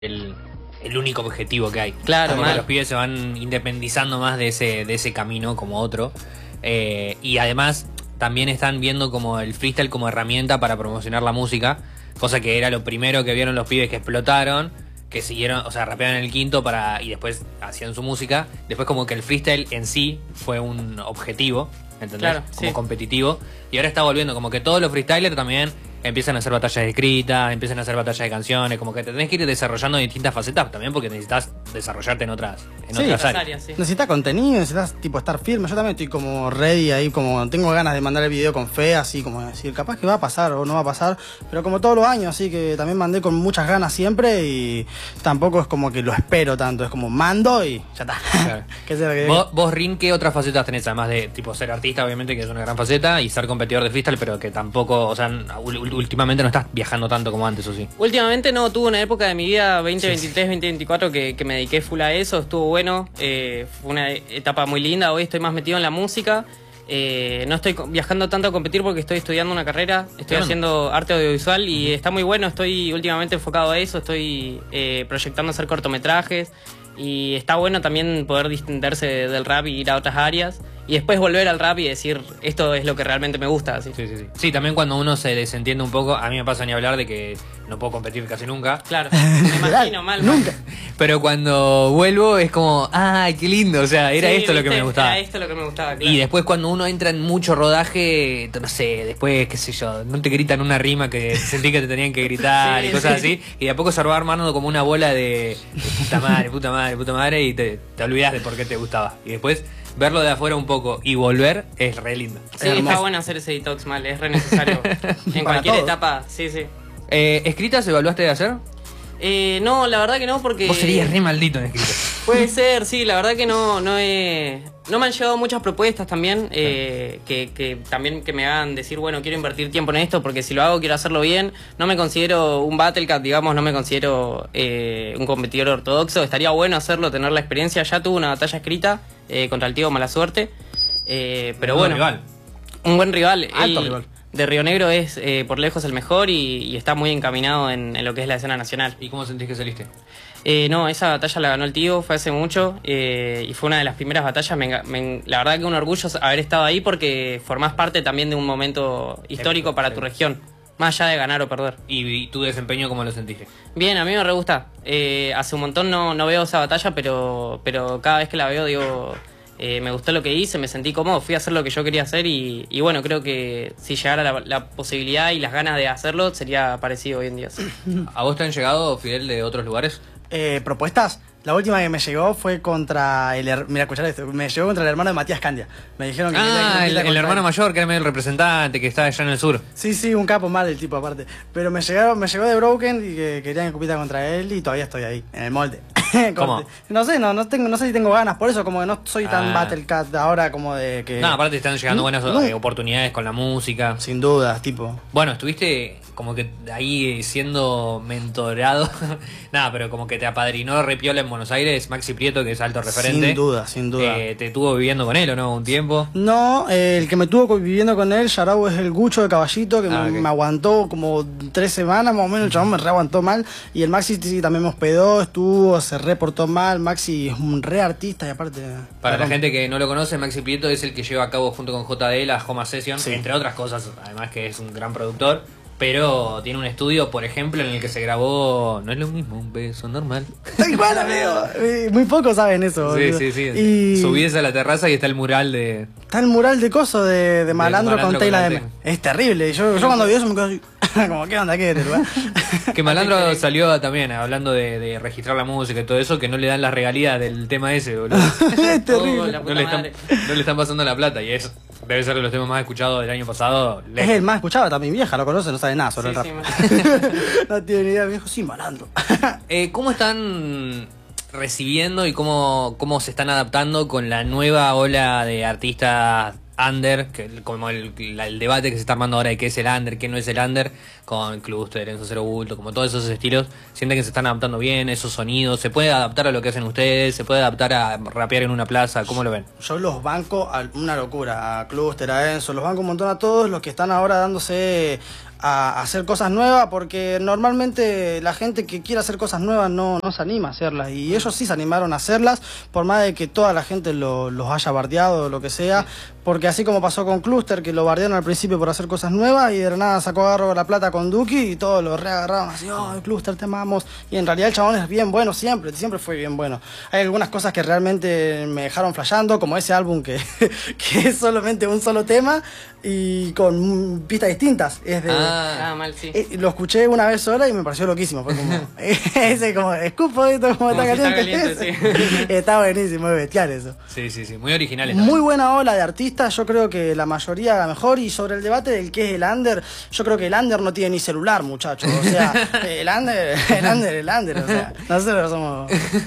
el, el único objetivo que hay. Claro, Como que los pibes se van independizando más de ese camino como otro. Y además también están viendo como el freestyle como herramienta para promocionar la música, cosa que era lo primero que vieron los pibes que explotaron, que siguieron, o sea, rapeaban en el quinto y después hacían su música. Después como que el freestyle en sí fue un objetivo, ¿entendés? Claro, como sí. competitivo. Y ahora está volviendo, como que todos los freestylers también empiezan a hacer batallas escritas, empiezan a hacer batallas de canciones, como que te tenés que ir desarrollando distintas facetas también, porque necesitas desarrollarte en otras áreas. Sí. Necesitas contenido, necesitas tipo estar firme. Yo también estoy como ready ahí, como tengo ganas de mandar el video con fe, así como decir, capaz que va a pasar o no va a pasar, pero como todos los años, así que también mandé con muchas ganas siempre y tampoco es como que lo espero tanto, es como mando y ya está. Claro. Que sea lo que Vos, Rin, ¿qué otras facetas tenés? Además de tipo ser artista, obviamente, que es una gran faceta, y ser competidor de freestyle, pero que tampoco, o sea, últimamente no estás viajando tanto como antes, ¿o sí? Últimamente no, tuve una época de mi vida 2023, 2024 que me dediqué full a eso, estuvo bueno, fue una etapa muy linda, hoy estoy más metido en la música, no estoy viajando tanto a competir porque estoy estudiando una carrera, estoy haciendo arte audiovisual y está muy bueno, estoy últimamente enfocado a eso, estoy proyectando hacer cortometrajes y está bueno también poder distenderse del rap y ir a otras áreas y después volver al rap y decir esto es lo que realmente me gusta. Así. Sí. Sí, también cuando uno se desentiende un poco, a mí me pasa ni hablar de que no puedo competir casi nunca. Claro, me imagino mal. nunca. Pero cuando vuelvo es como, ¡ay, qué lindo! O sea, era Sí, esto lo que ¿viste? me gustaba. Era esto lo que me gustaba, claro. Y después cuando uno entra en mucho rodaje, no sé, después, qué sé yo, no te gritan una rima que sentí que te tenían que gritar Sí, y cosas sí. así, y de a poco se va armando como una bola de puta madre, puta madre, puta madre, y te olvidas de por qué te gustaba. Y después verlo de afuera un poco y volver es re lindo. Sí, está bueno hacer ese detox mal, es re necesario. En cualquier todos. etapa, sí. ¿Escritas evaluaste de hacer? No, la verdad que no, porque... Vos serías re maldito en escritas. Puede ser, sí, la verdad que no me han llegado muchas propuestas también, que también que me hagan decir, bueno, quiero invertir tiempo en esto, porque si lo hago quiero hacerlo bien. No me considero un Battlecat, digamos, no me considero un competidor ortodoxo. Estaría bueno hacerlo, tener la experiencia. Ya tuve una batalla escrita contra el tío Mala Suerte, pero bueno, Rival. un buen rival. Alto Él, rival. De Río Negro es por lejos el mejor y está muy encaminado en lo que es la escena nacional. ¿Y cómo sentís que saliste? No, esa batalla la ganó el tío, fue hace mucho y fue una de las primeras batallas. La verdad que un orgullo haber estado ahí porque formás parte también de un momento histórico para tu región, más allá de ganar o perder. ¿Y tu desempeño cómo lo sentiste? Bien, a mí me re gusta. Hace un montón no veo esa batalla, pero cada vez que la veo digo, me gustó lo que hice, me sentí cómodo, fui a hacer lo que yo quería hacer y bueno, creo que si llegara la posibilidad y las ganas de hacerlo sería parecido hoy en día. Sí. ¿A vos te han llegado, Fidel, de otros lugares? ¿Propuestas? La última que me llegó fue contra mira, escuchar esto, me llegó contra el hermano de Matías Candia. Me dijeron que quería que Ah, compita el contra hermano él. mayor, que era medio el representante, que está allá en el sur. Sí, un capo mal el tipo aparte. Pero me llegó de Broken y que querían que compita contra él y todavía estoy ahí, en el molde. ¿Cómo? No sé, no sé si tengo ganas, por eso como que no soy tan Ah. Battlecat ahora como de que... No, aparte te están llegando buenas No. oportunidades con la música. Sin dudas, tipo... Bueno, estuviste como que ahí siendo mentorado. Nada, pero como que te apadrinó Repiola en Buenos Aires, Maxi Prieto, que es alto referente. Sin duda. Te estuvo viviendo con él, ¿o no? Un tiempo. No, el que me tuvo viviendo con él, Yarau, es el Gucho de Caballito, que Ah, ok. me aguantó como 3 semanas, más o menos, el chabón me reaguantó mal. Y el Maxi sí, también me hospedó, se reportó mal. Maxi es un re artista y aparte... Para la gente que no lo conoce, Maxi Prieto es el que lleva a cabo junto con JD la Homa Session, Sí. entre otras cosas, además que es un gran productor. Pero tiene un estudio, por ejemplo, en el que se grabó... No es lo mismo, un beso normal. Tal cual, amigo. Muy pocos saben eso. Sí, boludo. sí. Y Subís a la terraza y está el mural de... está el mural de coso de Malandro con Malandro Tela con de... Tela. Es terrible. Yo cuando vi eso me quedo así... como, ¿qué onda? ¿Qué es este lugar? Que Malandro salió también hablando de registrar la música y todo eso, que no le dan las regalías del tema ese, boludo. Es terrible. Oh, la No puta le, están, madre. no le están pasando la plata y es debe ser de los temas más escuchados del año pasado. Es el más escuchado, también mi vieja lo conoce, no sabe nada sobre Sí, el sí, rap. No tiene ni idea, viejo, sí, Malandro. ¿Cómo están recibiendo y cómo se están adaptando con la nueva ola de artistas under, como el debate que se está armando ahora de qué es el under, qué no es el under, con Cluster, Enzo Cero Bulto, como todos esos estilos? ¿Sienten que se están adaptando bien esos sonidos? ¿Se puede adaptar a lo que hacen ustedes? ¿Se puede adaptar a rapear en una plaza? ¿Cómo lo ven? Yo los banco a una locura, a Cluster, a Enzo, los banco un montón a todos los que están ahora dándose a hacer cosas nuevas, porque normalmente la gente que quiere hacer cosas nuevas no se anima a hacerlas, y ellos sí se animaron a hacerlas, por más de que toda la gente los haya bardeado o lo que sea, porque así como pasó con Cluster, que lo bardearon al principio por hacer cosas nuevas, y de la nada sacó Garro la plata con Duki, y todos lo reagarraron así, oh, Cluster, te amamos, y en realidad el chabón es bien bueno siempre fue bien bueno. Hay algunas cosas que realmente me dejaron flasheando, como ese álbum que es solamente un solo tema, y con pistas distintas. Es de, mal, sí. Lo escuché una vez sola y me pareció loquísimo. Fue como, ese como, escupo esto como está caliente. Sí. Está buenísimo, es bestial eso. Sí, muy originales. Muy buena ola de artistas, yo creo que la mayoría la mejor. Y sobre el debate del que es el under, yo creo que el under no tiene ni celular, muchachos. O sea, el under, o sea, nosotros somos